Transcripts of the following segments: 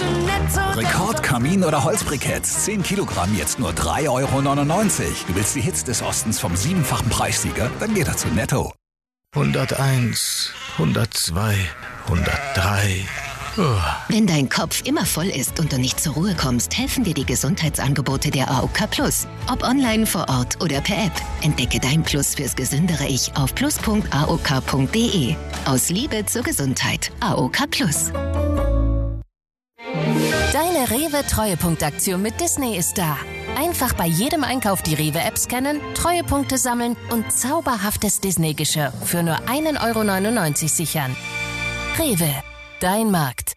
Rekordkamin oder Holzbriketts. 10 Kilogramm jetzt nur 3,99 €. Du willst die Hits des Ostens vom 7-fachen Preissieger? Dann geh dazu Netto. 101, 102, 103. Wenn dein Kopf immer voll ist und du nicht zur Ruhe kommst, helfen dir die Gesundheitsangebote der AOK Plus. Ob online, vor Ort oder per App. Entdecke dein Plus fürs gesündere Ich auf plus.aok.de. Aus Liebe zur Gesundheit. AOK Plus. Deine Rewe-Treuepunktaktion mit Disney ist da. Einfach bei jedem Einkauf die Rewe-App scannen, Treuepunkte sammeln und zauberhaftes Disney-Geschirr für nur 1,99 € sichern. Rewe, dein Markt.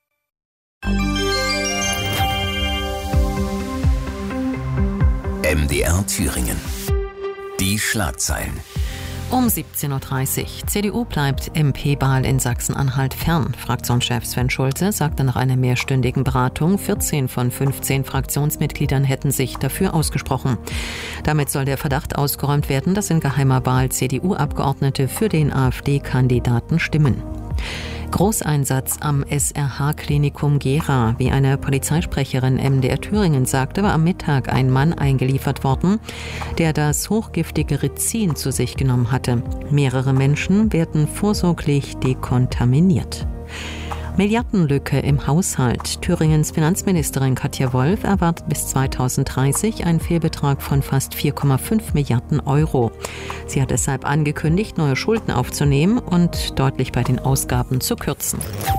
MDR Thüringen. Die Schlagzeilen. Um 17:30 Uhr. CDU bleibt MP-Wahl in Sachsen-Anhalt fern. Fraktionschef Sven Schulze sagte nach einer mehrstündigen Beratung, 14 von 15 Fraktionsmitgliedern hätten sich dafür ausgesprochen. Damit soll der Verdacht ausgeräumt werden, dass in geheimer Wahl CDU-Abgeordnete für den AfD-Kandidaten stimmen. Großeinsatz am SRH-Klinikum Gera. Wie eine Polizeisprecherin MDR Thüringen sagte, war am Mittag ein Mann eingeliefert worden, der das hochgiftige Rizin zu sich genommen hatte. Mehrere Menschen werden vorsorglich dekontaminiert. Milliardenlücke im Haushalt. Thüringens Finanzministerin Katja Wolf erwartet bis 2030 einen Fehlbetrag von fast 4,5 Milliarden €. Sie hat deshalb angekündigt, neue Schulden aufzunehmen und deutlich bei den Ausgaben zu kürzen.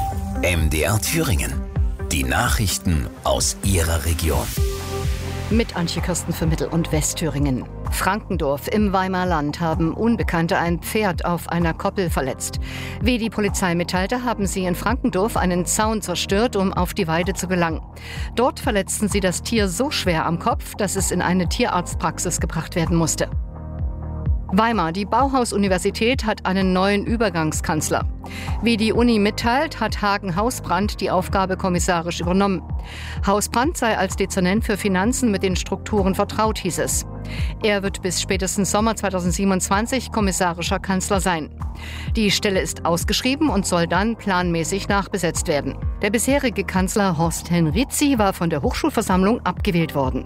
MDR Thüringen. Die Nachrichten aus Ihrer Region. Mit Antje Kirsten für Mittel- und Westthüringen. Frankendorf im Weimarer Land haben Unbekannte ein Pferd auf einer Koppel verletzt. Wie die Polizei mitteilte, haben sie in Frankendorf einen Zaun zerstört, um auf die Weide zu gelangen. Dort verletzten sie das Tier so schwer am Kopf, dass es in eine Tierarztpraxis gebracht werden musste. Weimar, die Bauhaus-Universität hat einen neuen Übergangskanzler. Wie die Uni mitteilt, hat Hagen Hausbrandt die Aufgabe kommissarisch übernommen. Hausbrandt sei als Dezernent für Finanzen mit den Strukturen vertraut, hieß es. Er wird bis spätestens Sommer 2027 kommissarischer Kanzler sein. Die Stelle ist ausgeschrieben und soll dann planmäßig nachbesetzt werden. Der bisherige Kanzler Horst Henrizi war von der Hochschulversammlung abgewählt worden.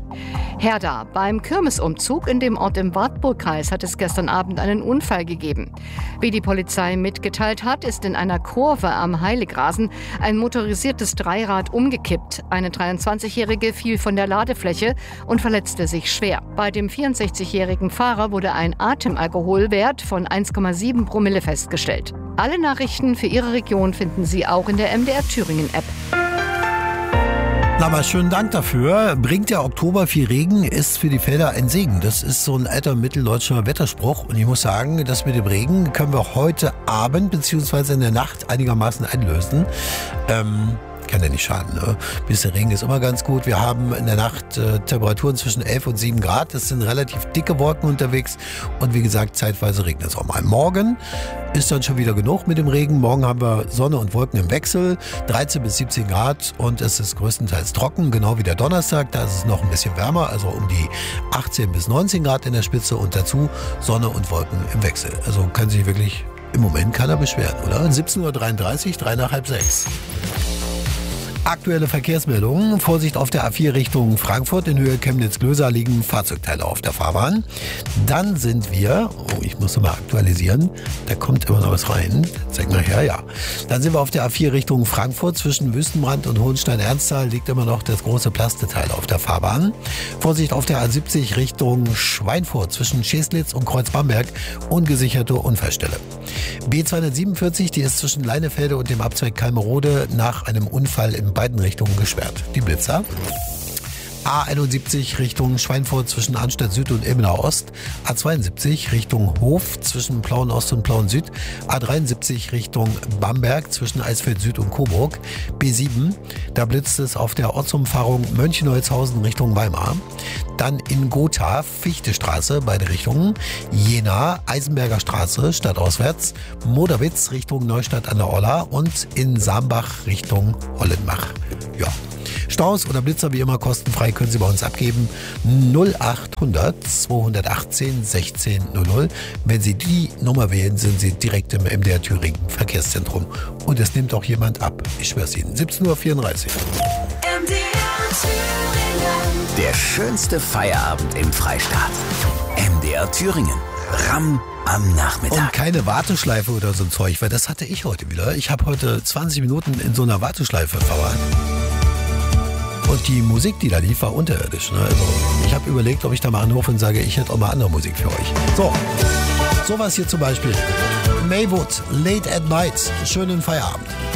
Herda. Beim Kirmesumzug in dem Ort im Wartburgkreis hat es gestern Abend einen Unfall gegeben. Wie die Polizei mitgeteilt hat, ist in einer Kurve am Heiligrasen ein motorisiertes Dreirad umgekippt. Eine 23-Jährige fiel von der Ladefläche und verletzte sich schwer. Bei dem 64-jährigen Fahrer wurde ein Atemalkoholwert von 1,7 Promille festgestellt. Alle Nachrichten für Ihre Region finden Sie auch in der MDR Thüringen App. Na, mal schönen Dank dafür. Bringt der Oktober viel Regen, ist für die Felder ein Segen. Das ist so ein alter mitteldeutscher Wetterspruch. Und ich muss sagen, das mit dem Regen können wir heute Abend bzw. in der Nacht einigermaßen einlösen. Kann ja nicht schaden, ne? Ein bisschen Regen ist immer ganz gut. Wir haben in der Nacht Temperaturen zwischen 11 und 7 Grad. Das sind relativ dicke Wolken unterwegs. Und wie gesagt, zeitweise regnet es auch mal. Morgen ist dann schon wieder genug mit dem Regen. Morgen haben wir Sonne und Wolken im Wechsel. 13 bis 17 Grad und es ist größtenteils trocken. Genau wie der Donnerstag. Da ist es noch ein bisschen wärmer. Also um die 18 bis 19 Grad in der Spitze. Und dazu Sonne und Wolken im Wechsel. Also kann sich wirklich im Moment keiner beschweren, oder? 17:33 Uhr, 3 nach halb 6. Aktuelle Verkehrsmeldungen. Vorsicht auf der A4 Richtung Frankfurt. In Höhe Chemnitz-Glöser liegen Fahrzeugteile auf der Fahrbahn. Dann sind wir, ich muss nochmal aktualisieren, da kommt immer noch was rein. Zeig mal her, ja. Dann sind wir auf der A4 Richtung Frankfurt. Zwischen Wüstenbrand und Hohenstein-Ernsthal liegt immer noch das große Plasteteil auf der Fahrbahn. Vorsicht auf der A70 Richtung Schweinfurt. Zwischen Scheslitz und Kreuzbamberg. Ungesicherte Unfallstelle. B247, die ist zwischen Leinefelde und dem Abzweig Kalmerode nach einem Unfall in beiden Richtungen gesperrt. Die Blitzer. A71 Richtung Schweinfurt zwischen Arnstadt Süd und Ilmenau Ost. A72 Richtung Hof zwischen Plauen Ost und Plauen Süd. A73 Richtung Bamberg zwischen Eisfeld Süd und Coburg. B7, da blitzt es auf der Ortsumfahrung Mönchneutshausen Richtung Weimar. Dann in Gotha, Fichtestraße, beide Richtungen. Jena, Eisenberger Straße, stadtauswärts. Moderwitz Richtung Neustadt an der Orla und in Sambach Richtung Hollenbach. Ja. Staus oder Blitzer wie immer kostenfrei können Sie bei uns abgeben. 0800 218 1600. Wenn Sie die Nummer wählen, sind Sie direkt im MDR Thüringen Verkehrszentrum. Und es nimmt auch jemand ab. Ich schwör's Ihnen. 17:34 Uhr. Der schönste Feierabend im Freistaat. MDR Thüringen. Ramm am Nachmittag. Und keine Warteschleife oder so ein Zeug, weil das hatte ich heute wieder. Ich habe heute 20 Minuten in so einer Warteschleife verbracht. Und die Musik, die da lief, war unterirdisch. Ne? Also ich habe überlegt, ob ich da mal anrufe und sage, ich hätte auch mal andere Musik für euch. So, sowas hier zum Beispiel. Maywood, Late at Night. Schönen Feierabend.